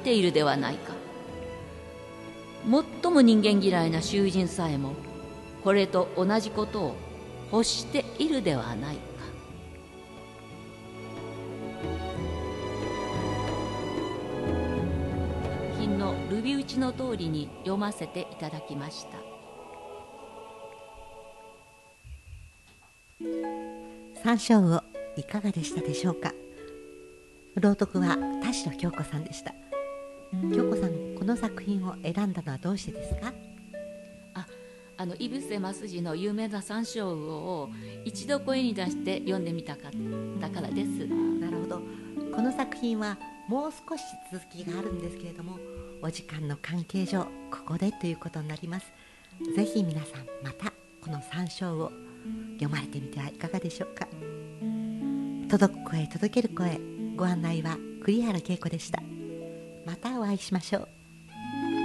ているではないか。最も人間嫌いな囚人さえもこれと同じことを欲しているではないか。品のルビ打ちの通りに読ませていただきました。 山椒魚いかがでしたでしょうか。朗読は田代京子さんでした。京子さん、この作品を選んだのはどうしてですか？ 井伏正治の有名な山椒魚を一度声に出して読んでみたかったからです。 なるほど。この作品はもう少し続きがあるんですけれども、お時間の関係上ここでということになります。ぜひ皆さんまたこの山椒を読まれてみてはいかがでしょうか。届く声届ける声、ご案内は栗原恵子でした。またお会いしましょう。